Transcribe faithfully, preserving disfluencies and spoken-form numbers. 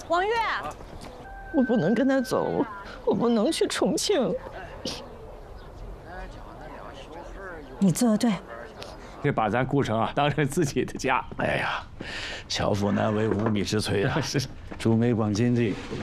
王月， 我不能跟他走，我不能去重庆。 你做的对。 这把咱顾城啊当成自己的家。 哎呀，巧妇难为无米之炊啊！ 是， 朱梅广金地